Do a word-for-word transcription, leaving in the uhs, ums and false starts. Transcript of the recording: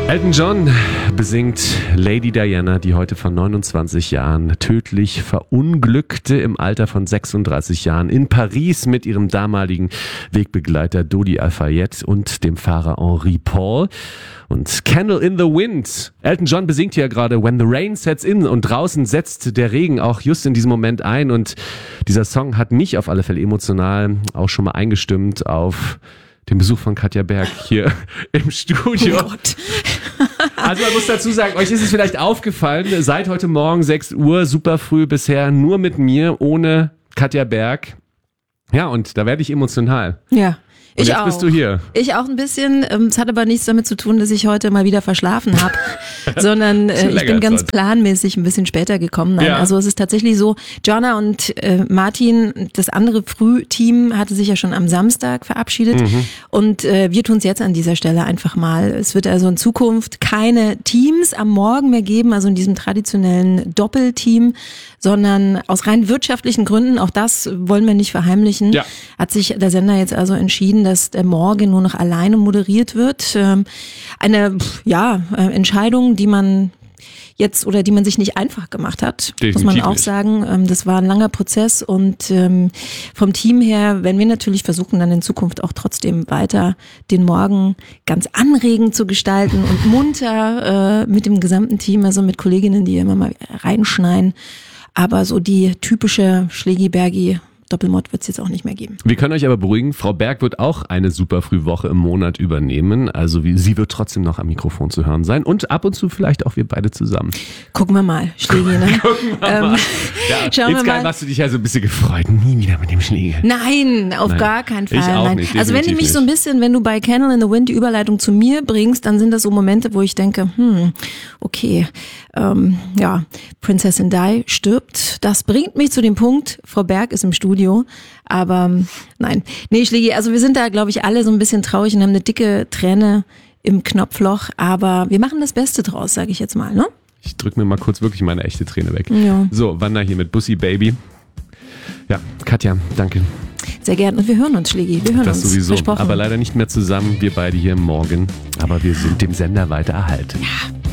Elton John besingt Lady Diana, die heute vor neunundzwanzig Jahren tödlich verunglückte im Alter von sechsunddreißig Jahren in Paris mit ihrem damaligen Wegbegleiter Dodi Al-Fayed und dem Fahrer Henri Paul. Und Candle in the Wind. Elton John besingt hier gerade When the Rain Sets In und draußen setzt der Regen auch just in diesem Moment ein und dieser Song hat mich auf alle Fälle emotional auch schon mal eingestimmt auf den Besuch von Katja Berg hier im Studio. Oh Gott. Also man muss dazu sagen, euch ist es vielleicht aufgefallen, seit heute Morgen sechs Uhr, super früh bisher, nur mit mir, ohne Katja Berg. Ja, und da werde ich emotional. Ja. Und ich jetzt auch. bist du hier. Ich auch ein bisschen. Es hat aber nichts damit zu tun, dass ich heute mal wieder verschlafen habe, sondern äh, ich bin ganz planmäßig ein bisschen später gekommen. Nein, ja. Also es ist tatsächlich so, Jonna und äh, Martin, das andere Frühteam, hatte sich ja schon am Samstag verabschiedet mhm. und äh, wir tun es jetzt an dieser Stelle einfach mal. Es wird also in Zukunft keine Teams am Morgen mehr geben, also in diesem traditionellen Doppelteam, sondern aus rein wirtschaftlichen Gründen, auch das wollen wir nicht verheimlichen, ja. hat sich der Sender jetzt also entschieden, dass der Morgen nur noch alleine moderiert wird. Eine ja, Entscheidung, die man jetzt oder die man sich nicht einfach gemacht hat, Definitiv muss man auch nicht. sagen. Das war ein langer Prozess und vom Team her werden wir natürlich versuchen, dann in Zukunft auch trotzdem weiter den Morgen ganz anregend zu gestalten und munter mit dem gesamten Team, also mit Kolleginnen, die immer mal reinschneien. Aber so die typische Schlägi-Bergi Doppelmord wird es jetzt auch nicht mehr geben. Wir können euch aber beruhigen, Frau Berg wird auch eine super Frühwoche im Monat übernehmen. Also wie, sie wird trotzdem noch am Mikrofon zu hören sein und ab und zu vielleicht auch wir beide zusammen. Gucken wir mal, Schlägi, ne? Gucken wir ähm, mal. Ja, schauen jetzt wir mal. hast du dich ja so ein bisschen gefreut. Nie wieder mit dem Schläger. Nein, auf Nein. gar keinen Fall. Ich auch Nein. nicht, also wenn du mich definitiv so ein bisschen, wenn du bei Candle in the Wind die Überleitung zu mir bringst, dann sind das so Momente, wo ich denke, hm, okay, ähm, ja, Prinzessin Di stirbt. Das bringt mich zu dem Punkt, Frau Berg ist im Studio. Aber nein, nee, Schlägi, also wir sind da, glaube ich, alle so ein bisschen traurig und haben eine dicke Träne im Knopfloch. Aber wir machen das Beste draus, sage ich jetzt mal, ne? Ich drück mir mal kurz wirklich meine echte Träne weg. Ja. So, Wanda hier mit Bussi Baby. Ja, Katja, danke. Sehr gerne. Und wir hören uns, Schlägi. Wir hören Das uns. sowieso. Versprochen. Aber leider nicht mehr zusammen, wir beide hier morgen. Aber wir sind dem Sender weiter erhalten. Ja.